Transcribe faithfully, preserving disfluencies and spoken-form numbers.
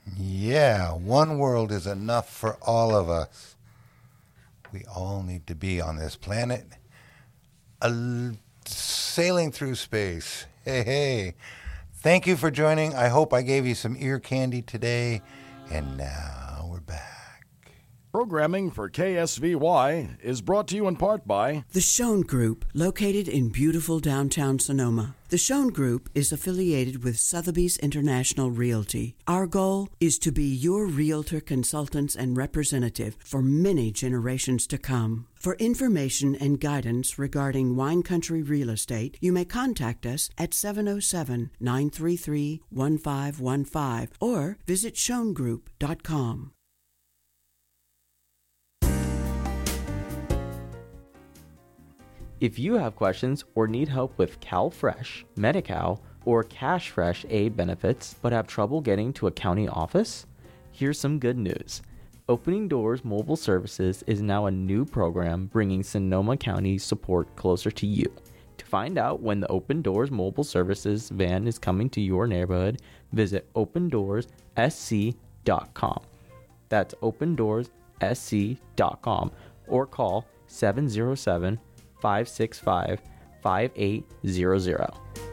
Yeah, one world is enough for all of us. We all need to be on this planet, uh, sailing through space. Hey, hey. Thank you for joining. I hope I gave you some ear candy today. And now we're back. Programming for K S V Y is brought to you in part by The Schoen Group, located in beautiful downtown Sonoma. The Schoen Group is affiliated with Sotheby's International Realty. Our goal is to be your realtor, consultants, and representative for many generations to come. For information and guidance regarding wine country real estate, you may contact us at seven oh seven, nine three three, one five one five or visit schoen group dot com. If you have questions or need help with CalFresh, Medi-Cal, or CashFresh aid benefits but have trouble getting to a county office, here's some good news. Opening Doors Mobile Services is now a new program bringing Sonoma County support closer to you. To find out when the Open Doors Mobile Services van is coming to your neighborhood, visit open doors s c dot com. That's open doors s c dot com or call seven oh seven, five six five, five eight zero zero.